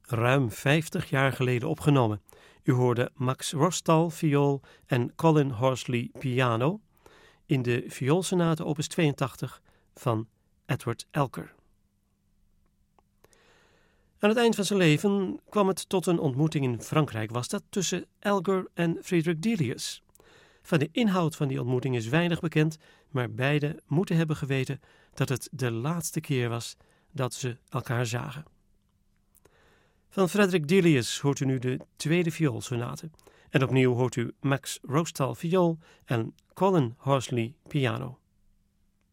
ruim 50 jaar geleden opgenomen. U hoorde Max Rostal viool en Colin Horsley piano in de vioolsonate opus 82 van Edward Elgar. Aan het eind van zijn leven kwam het tot een ontmoeting in Frankrijk, was dat tussen Elgar en Friedrich Delius. Van de inhoud van die ontmoeting is weinig bekend, maar beiden moeten hebben geweten dat het de laatste keer was dat ze elkaar zagen. Van Friedrich Delius hoort u nu de tweede vioolsonate. En opnieuw hoort u Max Rostal viool en Colin Horsley piano.